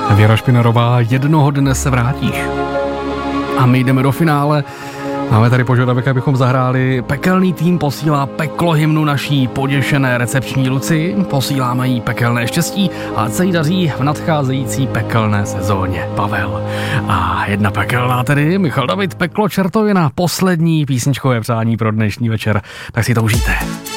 Věra Špinarová, jednoho dne se vrátíš. A my jdeme do finále. Máme tady požadavek, abychom zahráli. Pekelný tým posílá peklo hymnu naší poděšené recepční Luci. Posíláme jí pekelné štěstí a se jí daří v nadcházející pekelné sezóně. Pavel. A jedna pekelná tedy, Michal David, Peklo čertovina, poslední písničkové přání pro dnešní večer. Tak si to užijte.